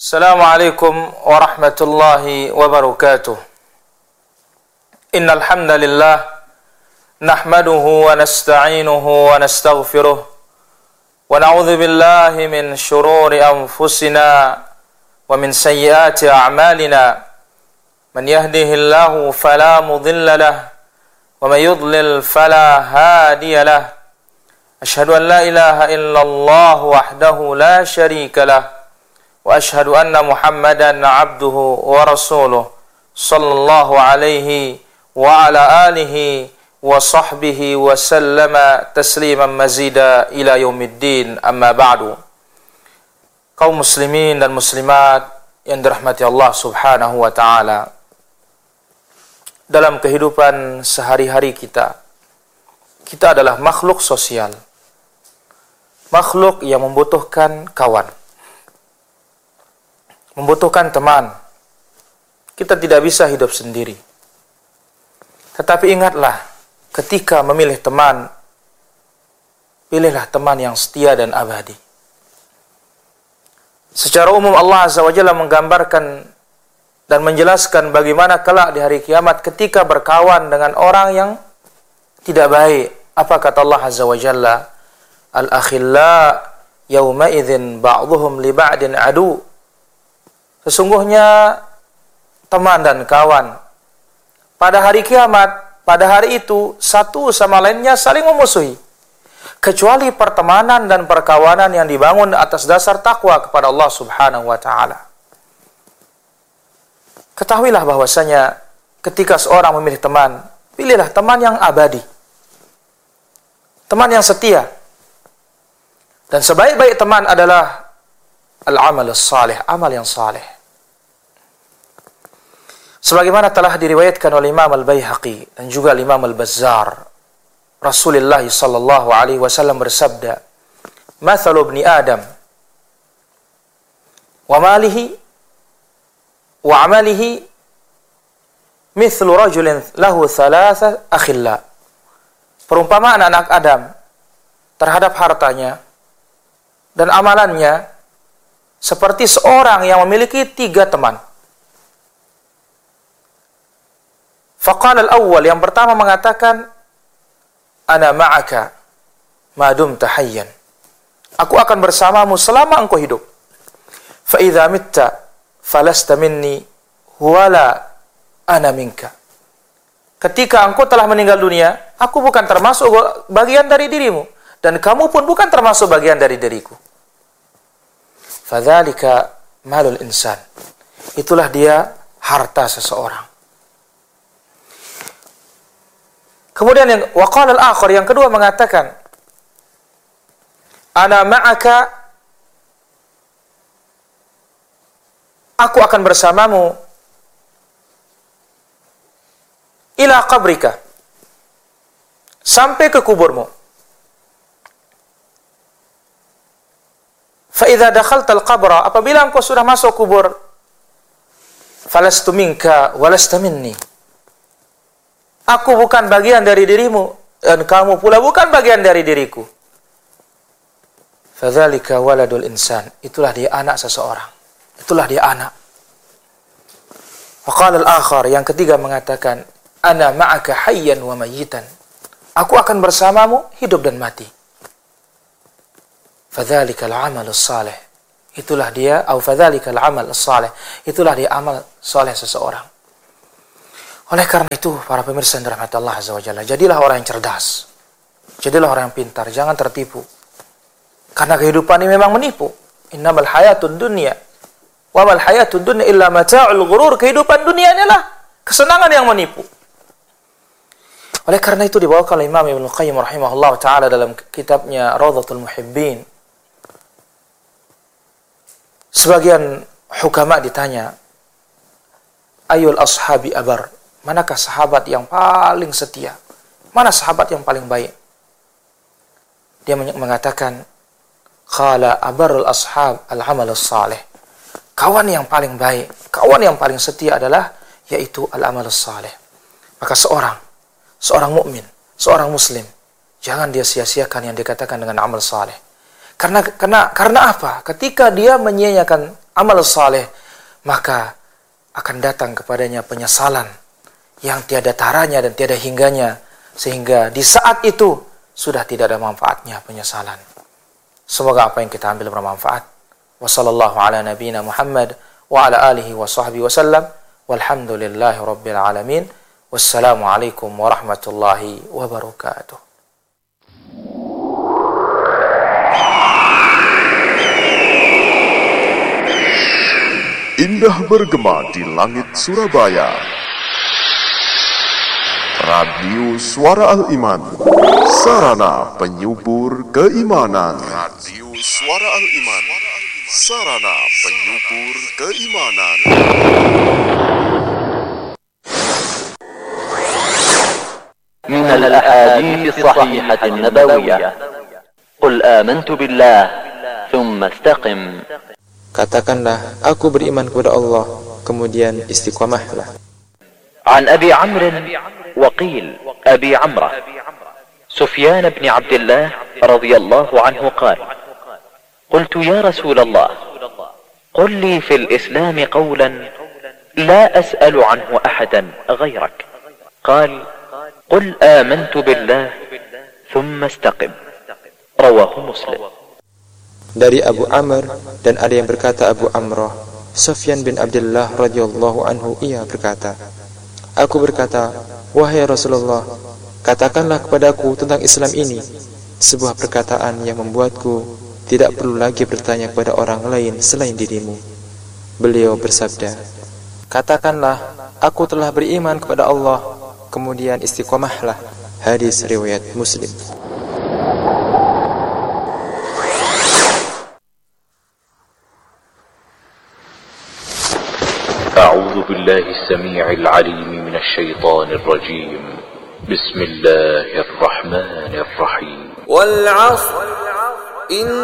Assalamualaikum warahmatullahi wabarakatuh. Innal hamdalillah nahmaduhu wa nasta'inuhu wa nastaghfiruh wa na'udzu billahi min shururi anfusina wa min sayyiati a'malina. Man yahdihillahu fala mudilla lahu wa man yudlil fala hadiya lahu. Ashhadu an la ilaha illallah wahdahu la syarika lahu wa ashhadu anna Muhammadan abduhu wa rasuluh sallallahu alaihi wa ala alihi wa sahbihi wa sallama tasliman mazida ila yaumiddin, amma ba'du. Kaum muslimin dan muslimat yang dirahmati Allah subhanahu wa ta'ala, dalam kehidupan sehari-hari kita adalah makhluk sosial, makhluk yang membutuhkan kawan, membutuhkan teman. Kita tidak bisa hidup sendiri. Tetapi ingatlah, ketika memilih teman, pilihlah teman yang setia dan abadi. Secara umum Allah Azza wa Jalla menggambarkan dan menjelaskan bagaimana kelak di hari kiamat ketika berkawan dengan orang yang tidak baik. Apa kata Allah Azza wa Jalla? Al-akhilla yawma idzin ba'dhuhum li ba'din adu. Sesungguhnya teman dan kawan pada hari kiamat, pada hari itu satu sama lainnya saling memusuhi, kecuali pertemanan dan perkawanan yang dibangun atas dasar takwa kepada Allah subhanahu wa ta'ala. Ketahuilah bahwasanya ketika seorang memilih teman, pilihlah teman yang abadi, teman yang setia. Dan sebaik-baik teman adalah al-amal salih, amal yang saleh. Sebagaimana telah diriwayatkan oleh Imam Al-Baihaqi dan juga Imam Al-Bazzar, Rasulullah sallallahu alaihi wasallam bersabda, "Mathalu ibni Adam wa malihi wa amalihi mithlu rajulin lahu thalatha akhilla." Perumpamaan anak Adam terhadap hartanya dan amalannya seperti seorang yang memiliki 3 teman. Faqala al-awwal, yang pertama mengatakan, "Ana ma'aka ma dumta hayyan." Aku akan bersamamu selama engkau hidup. Fa idza mitta falasta minni wala ana minka. Ketika engkau telah meninggal dunia, aku bukan termasuk bagian dari dirimu, dan kamu pun bukan termasuk bagian dari diriku. Fadzalika malul insan. Itulah dia harta seseorang. Kemudian yang waqala al-akhar, yang kedua mengatakan, "Ana ma'aka," aku akan bersamamu ila qabrika, sampai ke kuburmu. Fa idza dakhalta al-qabra, apabila engkau sudah masuk kubur, falastu minka walasta minni. Aku bukan bagian dari dirimu, dan kamu pula bukan bagian dari diriku. Fadzalika waladul insan. Itulah dia anak seseorang. Itulah dia anak. Waqala al-akhar, yang ketiga mengatakan, "Ana ma'aka hayyan wa mayyitan." Aku akan bersamamu hidup dan mati. Fadzalika al-amal as-salih. Itulah dia, atau fadzalika al-amal as-salih. Itulah dia amal saleh seseorang. Oleh karena itu, para pemirsa yang dirahmati Allah Azza wa Jalla, jadilah orang yang cerdas. Jadilah orang yang pintar, jangan tertipu. Karena kehidupan ini memang menipu. Innamal hayatud dunya wa mal hayatud dunya illa mata'ul ghurur. Kehidupan dunia inilah kesenangan yang menipu. Oleh karena itu dibawakan oleh Imam Ibnu Qayyim rahimahullah taala dalam kitabnya Rawdatul Muhibbin. Sebagian hukama ditanya, "Ayul ashabi abar?" Manakah sahabat yang paling setia? Mana sahabat yang paling baik? Dia mengatakan, "Qala abarul ashab al-amal as-salih." Kawan yang paling baik, kawan yang paling setia adalah yaitu al-amal as-salih. Maka seorang mukmin, seorang muslim, jangan dia sia-siakan yang dikatakan dengan amal saleh. Karena apa? Ketika dia menyia-nyiakan amal saleh, maka akan datang kepadanya penyesalan yang tiada taranya dan tiada hingganya, sehingga di saat itu sudah tidak ada manfaatnya penyesalan. Semoga apa yang kita ambil bermanfaat. Wa sallallahu ala nabiyyina Muhammad wa ala alihi wa sahbihi wasallam. Walhamdulillahi rabbil alamin. Wassalamualaikum warahmatullahi wabarakatuh. Indah bergema di langit Surabaya. Radio Suara Al-Iman, sarana penyubur keimanan. Radio Suara Al-Iman, sarana penyubur keimanan. من الأحاديث الصحيحة النبوية قل آمنت بالله ثم استقم. Katakanlah, aku beriman kepada Allah, kemudian istiqamahlah. عن أبي عمرو وقيل أبي عمرو سفيان بن عبد الله رضي الله عنه قال: قلت يا رسول الله قل لي في الإسلام قولا لا أسأل عنه أحدا غيرك. قال: قل آمنت بالله ثم استقم. رواه مسلم. Dari Abu Amr, dan ada yang berkata Abu Amrah, Sufyan bin Abdullah radhiyallahu anhu, ia berkata, aku berkata, wahai Rasulullah, katakanlah kepadaku tentang Islam ini, sebuah perkataan yang membuatku tidak perlu lagi bertanya kepada orang lain selain dirimu. Beliau bersabda, katakanlah, aku telah beriman kepada Allah, kemudian istiqomahlah. Hadis riwayat Muslim. أعوذ بالله السميع العليم من الشيطان الرجيم. بسم الله الرحمن الرحيم. والعصر